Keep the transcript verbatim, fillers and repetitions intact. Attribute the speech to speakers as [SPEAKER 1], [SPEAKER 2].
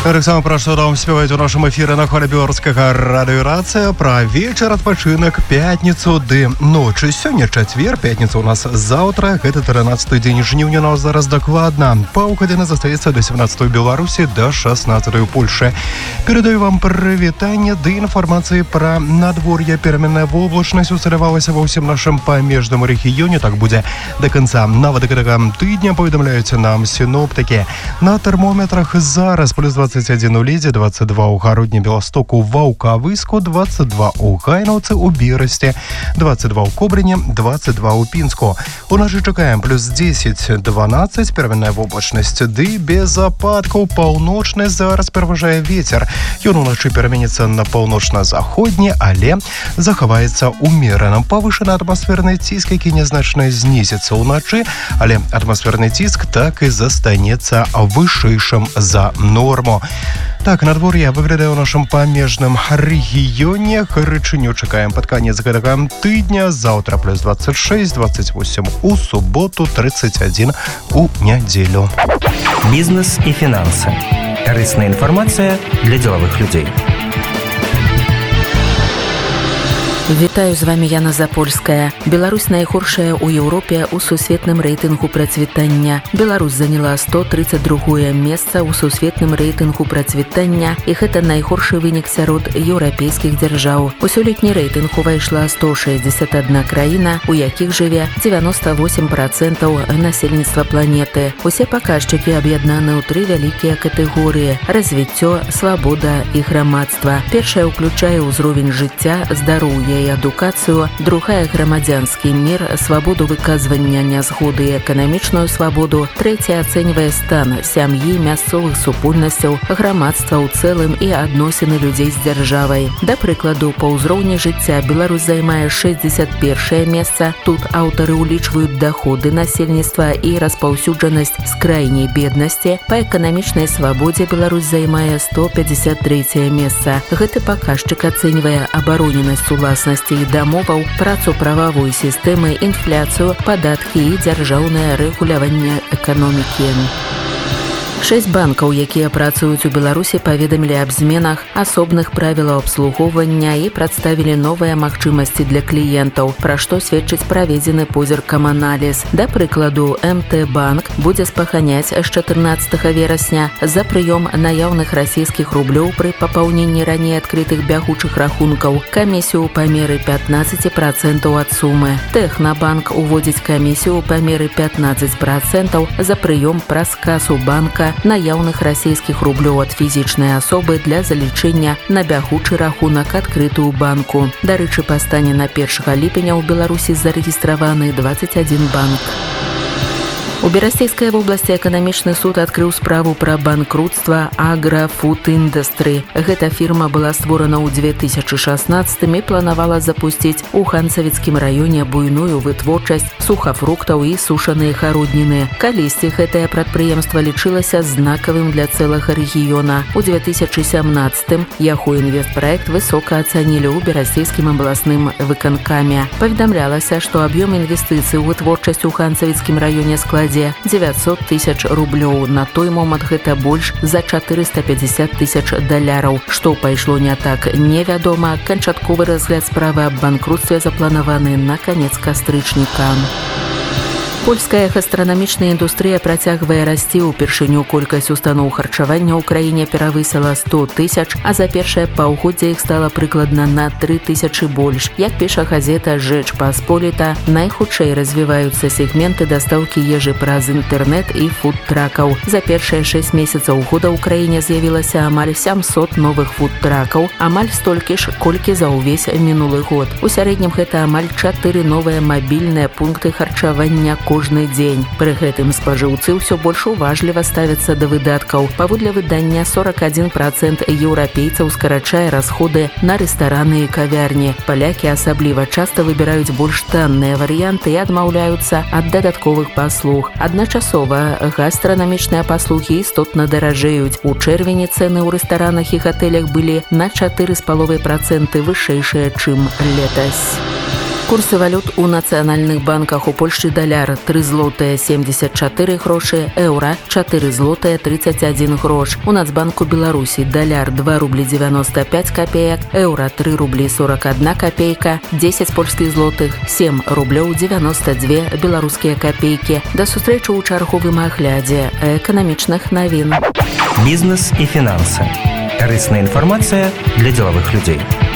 [SPEAKER 1] Таксама пра што там спяваюць у нашым эфіры на хвалі беларускага радыёрацыя пра вечар, адпачынак, пятніцу ды ночы. Сёння чацвер, пятніца у нас заўтра. Гэта трынаццаты дзень жніўня, у нас зараз дакладна. Паўгадзіны застаецца да сямнаццатай у Беларусі, да шаснаццатай у Польшы. Перадаю вам прывітанне ды інфармацыі пра надвор'е. Пераменная воблачнасць усталявалася ва ўсім нашым памежным рэгіёне. Так будзе да канца нават гэтага тыдня, паведамляюць нам сіноптыкі. На тэрмометрах зараз плюс двадцать один у Лідзе, двадцать два у Гародні, Беластоку, Ваўкавыску, двадцать два у Гайнаўцы, у Берасці, двадцать два у Кобрыні, двадцать два у Пінску. У нас же чакаем плюс десять дванаццаць, пераменная воблачнасць ды без ападкаў. Паўночны зараз пераважае вецер. Ён уначы пераменіцца на паўночна-заходні, але захаваецца умераным. Павышаны атмасферны ціск, які нязначна знізіцца ўначы, але атмасферны ціск так і застанецца вышэйшым за норму. Так, надвор'е выглядае ў нашым памежным рэгіёне. Гарачыню чакаем пад канец гэтага тыдня. Заўтра плюс двадцать шесть двадцать восемь у суботу, тридцать один у нядзелю.
[SPEAKER 2] Бізнес і фінансы. Карысная інфармацыя для дзелавых людзей.
[SPEAKER 3] Вітаю, з вами Яна Запольская. Беларусь найгоршая ў Еўропе ў сусветным рэйтынгу працвітання. Беларусь заняла сто тридцать другое месца ў сусветным рэйтынгу працвітання, і гэта найгоршы вынік сярод еўрапейскіх дзяржаў. У сёлетні рэйтынг увайшла сто шэсцьдзесят одна краіна, у якіх жыве девяносто восемь процентов насельніцтва планеты. Усе паказчыкі аб'яднаны ў тры вялікія катэгорыі: развіццё, свабода і грамадства. Першая ўключае ўзровень жыцця, здароўя і адукацыю, другая грамадзянскі мір, свабоду выказвання нязгоды і эканамічную свабоду, трэцяя ацэньвае стан сям'і, мясцовых супольнасцяў, грамадства ў цэлым і адносіны людзей з дзяржавай. Да прыкладу, па ўзроўні жыцця Беларусь займае шэсцьдзесят першае месца. Тут аўтары ўлічваюць даходы насельніцтва і распаўсюджанасць з крайняй беднасці. Па эканамічнай свабодзе Беларусь займае сто пятьдесят третье месца. Гэты паказчык ацэньвае абароненасць уласнасці і дамоваў, працу прававой сістэмы, інфляцыю, падаткі і дзяржаўнае рэгуляванне эканомікі. Шэсць банкаў, якія працуюць у Беларусі, паведамілі аб зменах асобных правілаў абслугоўвання і прадставілі новыя магчымасці для кліентаў, пра што сведчыць праведзены позіркам-аналіз. Да прыкладу, эм тэ банк будзе спаханяць з чатырнаццатага верасня за прыём наяўных расійскіх рублёў пры папаўненні раней адкрытых бягучых рахункаў камісію ў памеры пятнадцать процентов ад сумы. Тэхнабанк уводзіць камісію ў памеры пятнадцать процентов за прыём праз касу банка наяўных расійскіх рублёў ад фізічнай асобы для залічэння на бягучы рахунак адкрыты ў банку. Дарэчы, па стане на першага ліпеня ў Беларусі зарэгістраваны двадцать один банк. У Берасцейскай вобласці эканамічны суд адкрыў справу пра банкрутства Агра-Фуд Industry. Гэта фірма была створана ў две тысячи шаснаццатым і планавала запусціць у Ханцавіцкім раёне буйную вытворчасць сухафруктаў і сушаныя гародніны. Калісьці гэтае прадпрыемства лічылася знакавым для цэлага рэгіёна. У две тысячи сямнаццатым яго інвестпраект высока ацанілі ў Берасцейскім абласным выканкаме. Паведамлялася, што аб'ём інвестыцый у вытворчасць у Ханцавіцкім раёне складзе девятьсот тысяч рублёў. На той момант гэта больш за четыреста пятьдесят тысяч даляраў. Што пайшло не так, невядома. Канчатковы разгляд справы аб банкрутстве запланаваны на канец кастрычніка. Польская гастранамічная індустрыя працягвае расці. Упершыню колькасць устаноў харчавання ў краіне перавысіла сто тысяч, а за першае паўгоддзе іх стала прыкладна на тры тысячы больш. Як піша газета «Жэч Пасполіта», найхутчэй развіваюцца сегменты дастаўкі ежы праз інтэрнэт і фуд-тракаў. За першыя шэсць месяцаў года ў краіне з'явілася амаль сямсот новых фуд-тракаў, амаль столькі ж, колькі за ўвесь мінулы год. У сярэднім гэта амаль чатыры новыя мабільныя пункты харчавання кожны дзень. Пры гэтым спажыўцы ўсё больш уважліва ставяцца да выдаткаў. Паводле выдання сорок один процент еўрапейцаў скарачае расходы на рэстараны і кавярні. Палякі асабліва часта выбіраюць больш танныя варыянты і адмаўляюцца ад дадатковых паслуг. Адначасова гастранамічныя паслугі істотна даражэюць. У чэрвені цэны ў рэстаранах і гатэлях былі на чатыры з паловай процента вышэйшыя, чым летась. Курсы валют у нацыянальных банках. У Польшчы даляр тры злотыя семьдесят чатыры грошы, еўра чатыры злотыя тридцать один грош. У Нацбанку Беларусі даляр два рубли девяносто пять копеек, еўра три рубли сорок одна копейка, десять польскіх злотых семь рублёў девяносто две беларускія копейкі. Да сустрэчы ў чарговым аглядзе эканамічных навін.
[SPEAKER 2] Бізнес і фінансы. Карысная інфармацыя для дзелавых людзей.